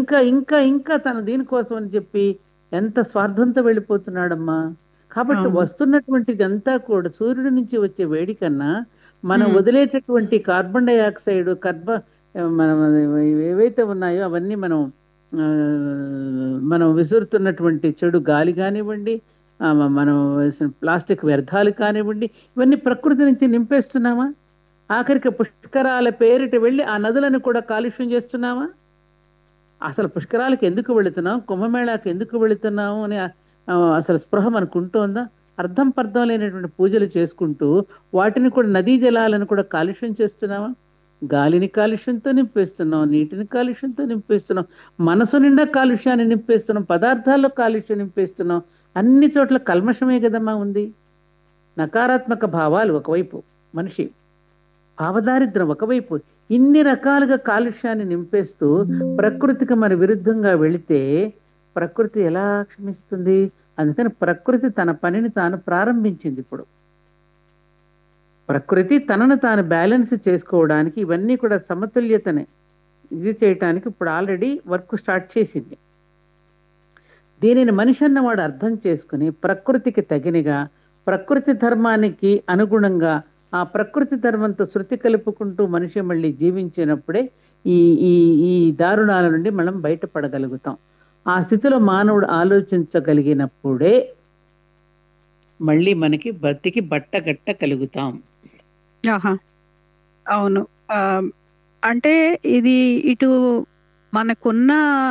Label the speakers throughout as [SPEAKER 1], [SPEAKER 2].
[SPEAKER 1] ఇంకా ఇంకా ఇంకా తన దీనికోసం అని చెప్పి ఎంత స్వార్థంతో వెళ్ళిపోతున్నాడమ్మా. కాబట్టి
[SPEAKER 2] అవును.
[SPEAKER 1] వస్తున్నటువంటిది అంతా కూడా సూర్యుడి నుంచి వచ్చే వేడి కన్నా మనం
[SPEAKER 2] ఉమ్,
[SPEAKER 1] వదిలేటటువంటి కార్బన్ డైఆక్సైడ్ మనం ఏవైతే ఉన్నాయో అవన్నీ ఆ, మనం విసురుతున్నటువంటి చెడు గాలి కానివ్వండి, మనం వేసిన ప్లాస్టిక్ వ్యర్థాలు కానివ్వండి, ఇవన్నీ ప్రకృతి నుంచి నింపేస్తున్నామా? ఆఖరికి పుష్కరాల పేరిట వెళ్ళి ఆ నదులను కూడా కాలుష్యం చేస్తున్నామా? అసలు పుష్కరాలకు ఎందుకు వెళుతున్నాం, కుంభమేళాకి ఎందుకు వెళుతున్నాము అని అసలు స్పృహ మనకు ఉంటుందా? అర్థం పర్థం లేనటువంటి పూజలు చేసుకుంటూ వాటిని కూడా, నదీ జలాలను కూడా కాలుష్యం చేస్తున్నామా? గాలిని కాలుష్యంతో నింపేస్తున్నాం, నీటిని కాలుష్యంతో నింపేస్తున్నాం, మనసు నిండా కాలుష్యాన్ని నింపేస్తున్నాం, పదార్థాల్లో కాలుష్యం నింపేస్తున్నాం. అన్ని చోట్ల కల్మషమే కదమ్మా ఉంది. నకారాత్మక భావాలు ఒకవైపు, మనిషి భావదారిద్ర్యం ఒకవైపు, ఇన్ని రకాలుగా కాలుష్యాన్ని నింపేస్తూ ప్రకృతికి మన విరుద్ధంగా వెళితే ప్రకృతి ఎలా క్షమిస్తుంది? అందుకని ప్రకృతి తన పనిని తాను ప్రారంభించింది ఇప్పుడు. ప్రకృతి తనను తాను బ్యాలెన్స్ చేసుకోవడానికి, ఇవన్నీ కూడా సమతుల్యతని ఇది చేయటానికి ఇప్పుడు ఆల్రెడీ వర్క్ స్టార్ట్ చేసింది. దీనిని మనిషి అన్నవాడు అర్థం చేసుకుని ప్రకృతికి తగినగా, ప్రకృతి ధర్మానికి అనుగుణంగా, ఆ ప్రకృతి ధర్మంతో శృతి కలుపుకుంటూ మనిషి మళ్ళీ జీవించినప్పుడే ఈ ఈ ఈ దారుణాల నుండి మనం బయటపడగలుగుతాం. ఆ స్థితిలో మానవుడు ఆలోచించగలిగినప్పుడే మళ్ళీ మనకి బతికి బట్టగట్ట కలుగుతాం.
[SPEAKER 2] ఆహా, అవును. ఆ, అంటే ఇది ఇటు మనకున్న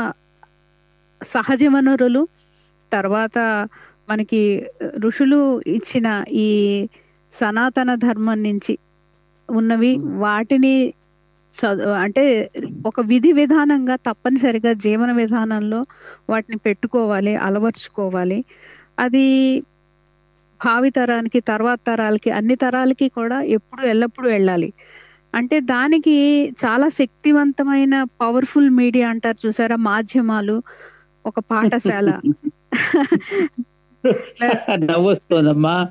[SPEAKER 2] సహజ వనరులు, తర్వాత మనకి ఋషులు ఇచ్చిన ఈ సనాతన ధర్మం నుంచి ఉన్నవి,
[SPEAKER 1] ఉమ్.
[SPEAKER 2] వాటిని అంటే ఒక విధి విధానంగా తప్పనిసరిగా జీవన విధానంలో వాటిని పెట్టుకోవాలి, అలవర్చుకోవాలి. అది భావితరానికి, తర్వాత తరాలకి, అన్ని తరాలకి కూడా ఎప్పుడు ఎల్లప్పుడూ వెళ్ళాలి. అంటే దానికి చాలా శక్తివంతమైన పవర్ఫుల్ మీడియా అంటారు చూసారా, మాధ్యమాలు, ఒక పాఠశాల. లే-
[SPEAKER 1] నవ్వొస్తోందమ్మా.